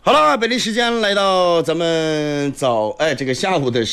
好了，北京时间来到咱们这个下午的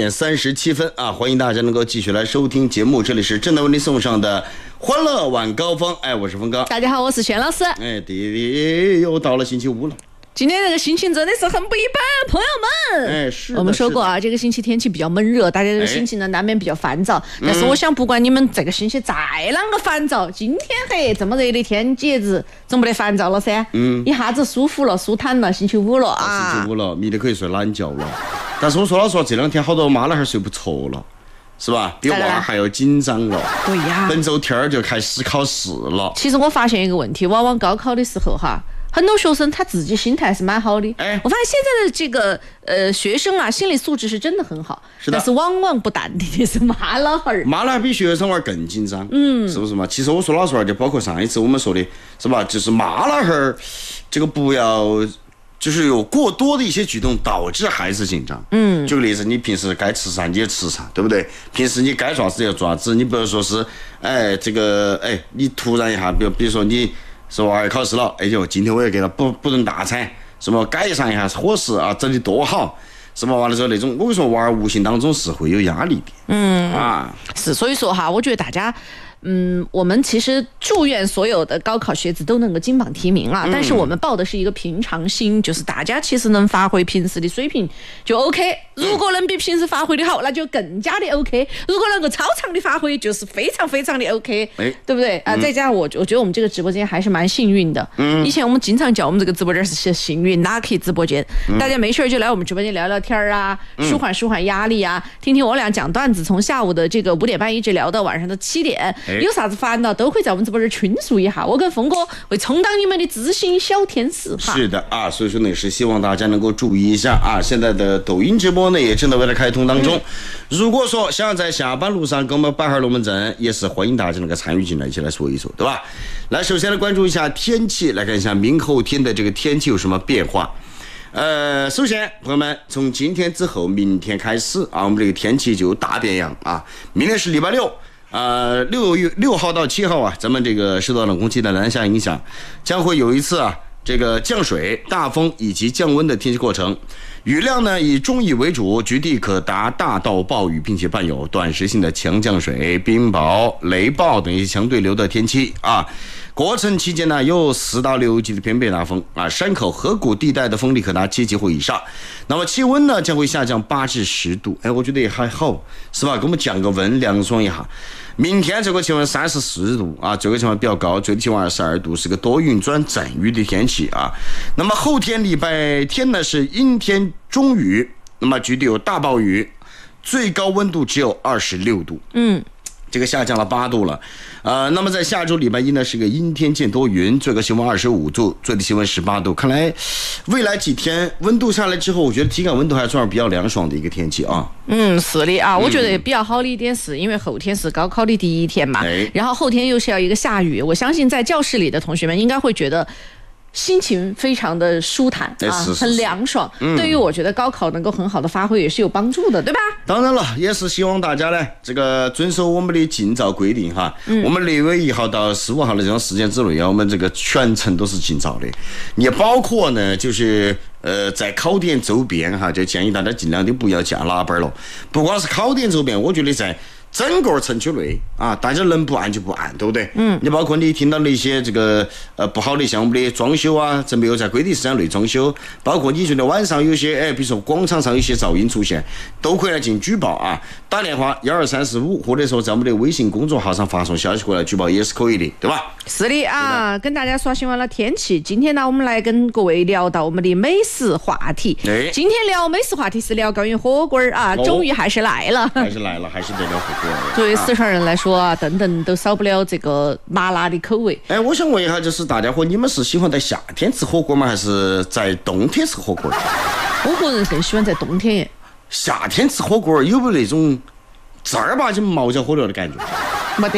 17:37啊，欢迎大家能够继续来收听节目，这里是正在为您送上的欢乐晚高峰，我是峰哥。 大家好，我是轩老师。 弟弟又到了星期五了。 今天这个心情真的是很不一般，朋友们。 是我们说过啊，这个星期天气比较闷热，大家这个心情呢难免比较烦躁。但是我想，不管你们这个星期再啷个烦躁，今天这么热的天节日，总不得烦躁了噻。一下子舒服了，舒坦了，星期五了啊。 星期五了，明天可以睡懒觉了。但是我说老实话，这两天好多妈老汉睡不着了。是吧？比娃还要紧张了。 对呀。 本周天儿就开始考试了。 其实我发现一个问题，往往高考的时候哈，很多学生他自己心态是蛮好的。我发现现在的这个学生啊，心理素质是真的很好。是的。但是往往不淡定的是妈老汉儿。 妈老汉儿比学生娃更紧张。是不是嘛？其实我说老实话，就包括上一次我们说的，是吧？就是妈老汉儿，这个不要。就是有过多的一些举动导致孩子紧张。举个例子，你平时该吃啥你也吃啥，对不对？平时你该做啥子要做啥子，你不要说是，你突然一下，比如说你是娃儿考试了，今天我要给他补顿大餐，什么改善一下伙食啊，整的多好，什么完了之后那种，我跟你说娃儿无形当中是会有压力的。 是，所以说哈，我觉得大家。我们其实祝愿所有的高考学子都能够金榜题名啊！但是我们抱的是一个平常心，就是大家其实能发挥平时的水平就 OK。如果能比平时发挥的好，那就更加的 OK。如果能够超常的发挥，就是非常非常的 OK，对不对啊？再加上我觉得我们这个直播间还是蛮幸运的。以前我们经常叫我们这个直播间是幸运 lucky 直播间，大家没事就来我们直播间聊聊天啊，舒缓压力啊，听听我俩讲段子，从下午的这个5点半一直聊到晚上的7点。有啥子烦恼都可以在我们直播间倾诉一下，我跟峰哥会充当你们的知心小天使哈。 是的啊，所以说呢是希望大家能够注意一下啊，现在的抖音直播呢也正在为了开通当中。如果说想要在下班路上给我们摆下龙门阵，也是欢迎大家能够参与进来，一起来说一说，对吧？来，首先来关注一下天气，来看一下明后天的这个天气有什么变化。首先朋友们，从今天之后明天开始啊，我们这个天气就大变样啊。明天是礼拜六。6号到7号啊，咱们这个受到冷空气的南下影响，将会有一次啊这个降水、大风以及降温的天气过程。雨量呢以中雨为主，局地可达大到暴雨，并且伴有短时性的强降水、冰雹、雷暴等一些强对流的天气啊。过程期间呢，有4到6级的偏北大风啊，山口河谷地带的风力可达7级或以上。那么气温呢将会下降8至10度，我觉得也还好，是吧？给我们降个温，凉爽一下。明天最高气温34度啊，最高气温比较高，最低气温22度，是个多云转阵雨的天气啊。那么后天礼拜天呢是阴天中雨，那么局地有大暴雨，最高温度只有26度。这个下降了8度了，那么在下周礼拜一呢是个阴天见多云，最高气温25度，最低气温18度。看来未来几天温度下来之后，我觉得体感温度还算是比较凉爽的一个天气啊。 是的啊，我觉得比较好的一点是因为后天是高考的第一天嘛，然后后天又是要一个下雨，我相信在教室里的同学们应该会觉得心情非常的舒坦啊，很凉爽。对于我觉得高考能够很好的发挥也是有帮助的，对吧？ 当然了，也是希望大家呢这个遵守我们的尽早规定哈。我们6月1号到15号的这段时间之内啊，我们这个全程都是尽早的，也包括呢就是在考点周边哈，就建议大家尽量的不要架喇叭了。不光是考点周边，我觉得在整个城区内啊，大家能不按就不按，对不对？你包括你听到的一些这个不好的项目的装修啊，这没有在规定时间内装修，包括你觉得晚上有些比如说广场上有些噪音出现，都可以来进行举报啊，打电话12345，或者说在我们的微信公众号上发送消息过来举报也是可以的，对吧？ 是的啊，跟大家刷新完了天气，今天呢我们来跟各位聊到我们的美食话题。今天聊美食话题是聊关于火锅啊，终于还是来了，还是得聊火锅。 作为四川人来说啊，顿顿都少不了这个麻辣的口味。 我想问一下，就是大家伙，你们是喜欢在夏天吃火锅吗，还是在冬天吃火锅？ 我个人更喜欢在冬天耶。 夏天吃火锅有没有那种正儿八经毛脚火燎的感觉？ 没得。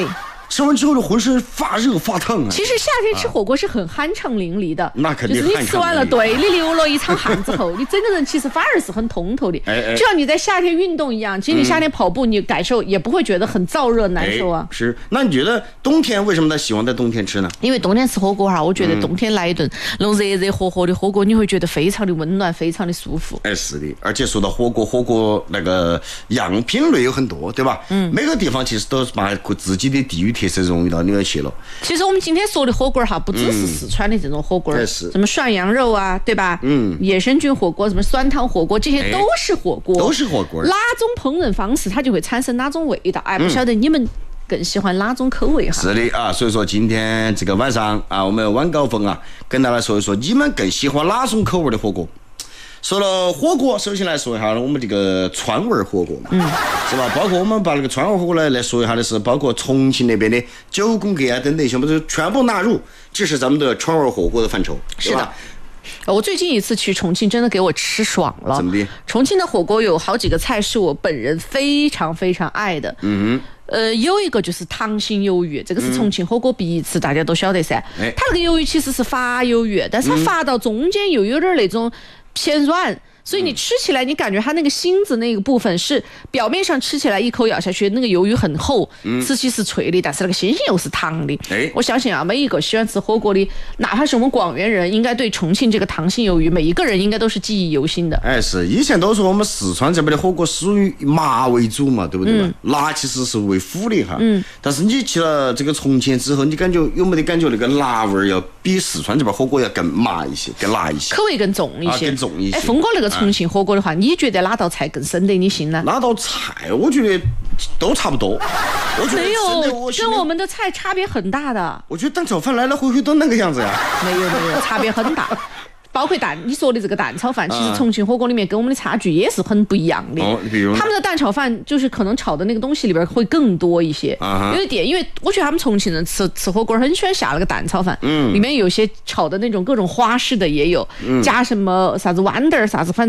吃完之后的浑身发热发烫啊。 其实夏天吃火锅是很酣畅淋漓的， 那肯定就是你吃完了，对你流了一场汗之后，你整个人其实反而是很通透的。就像你在夏天运动一样，其实你夏天跑步，你感受也不会觉得很燥热难受啊。 是，那你觉得冬天为什么他喜欢在冬天吃呢？ 因为冬天吃火锅哈，我觉得冬天来一顿那种热热火火的火锅，你会觉得非常的温暖，非常的舒服。 是的，而且说到火锅那个样品类有很多，对吧？每个地方其实都是把自己的地域特色融入到里面去了。 其实我们今天说的火锅哈，不只是四川的这种火锅，什么涮羊肉啊，对吧？野生菌火锅，什么酸汤火锅，这些都是火锅， 都是火锅。 哪种烹饪方式它就会产生哪种味道？不晓得你们更喜欢哪种口味哈？ 是的啊，所以说今天这个晚上啊，我们晚高峰啊，跟大家说一说你们更喜欢哪种口味的火锅。说了火锅，首先来说一下我们这个川味火锅嘛，是吧？包括我们把那个川味火锅来说一下的是，包括重庆那边的九宫格啊等等，全部都全部纳入，这是咱们的川味火锅的范畴， 是的。我最近一次去重庆，真的给我吃爽了。 怎么的？ 重庆的火锅有好几个菜是我本人非常非常爱的。有一个就是糖心鱿鱼，这个是重庆火锅必吃，大家都晓得噻。它那个鱿鱼其实是发鱿鱼，但是它发到中间又有点那种偏软。所以你吃起来，你感觉它那个芯子那个部分是表面上吃起来一口咬下去，那个鱿鱼很厚，吃起是脆的，但是那个心又是糖的。我相信啊，每一个喜欢吃火锅的，哪怕是我们广元人，应该对重庆这个糖心鱿鱼，每一个人应该都是记忆犹新的。 是以前都说我们四川这边的火锅属于麻为主嘛，对不对嘛？辣其实是为辅的哈。但是你去了这个重庆之后，你感觉有没得感觉那个辣味要比四川这边火锅要更麻一些，更辣一些， 口味更重一些， 更重一些。 峰哥那个重庆火锅的话，你觉得哪道菜更深得你心呢？ 哪道菜我觉得都差不多。我觉得没有，跟我们的菜差别很大的。 我觉得蛋炒饭来来回回都那个样子呀。 没有，差别很大。包括你说的这个蛋炒饭，其实重庆火锅里面跟我们的差距也是很不一样的。 比如他们的蛋炒饭就是可能炒的那个东西里边会更多一些。有一点，因为我觉得他们重庆人吃火锅很喜欢下那个蛋炒饭，里面有些炒的那种各种花式的也有，加什么啥子豌豆啥子，反